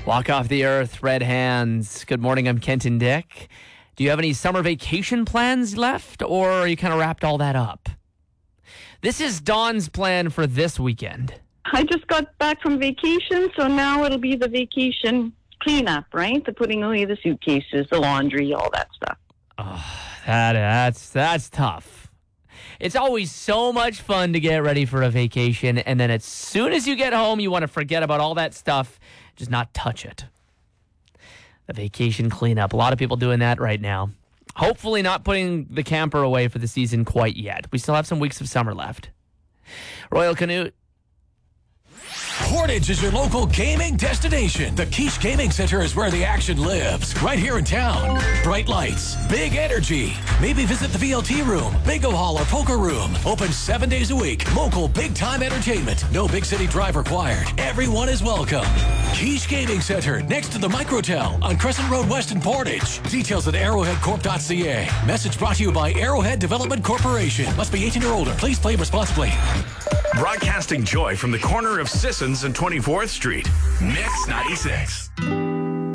Walk off the earth, red hands. Good morning, I'm Kenton Dick. Do you have any summer vacation plans left, or are you kind of wrapped all that up? This is Dawn's plan for this weekend. I just got back from vacation, so now it'll be the vacation cleanup, right? The putting away the suitcases, the laundry, all that stuff. Oh, that's tough. It's always so much fun to get ready for a vacation, and then as soon as you get home, you want to forget about all that stuff, just not touch it. The vacation cleanup. A lot of people doing that right now. Hopefully not putting the camper away for the season quite yet. We still have some weeks of summer left. Royal Canute. Portage is your local gaming destination. The Quiche Gaming Center is where the action lives, right here in town. Bright lights, big energy. Maybe visit the VLT room, bingo hall, or poker room. Open 7 days a week. Local big-time entertainment. No big city drive required. Everyone is welcome. Quiche Gaming Center, next to the Microtel on Crescent Road West in Portage. Details at arrowheadcorp.ca. Message brought to you by Arrowhead Development Corporation. Must be 18 or older. Please play responsibly. Broadcasting joy from the corner of Sissons and 24th Street. Mix 96.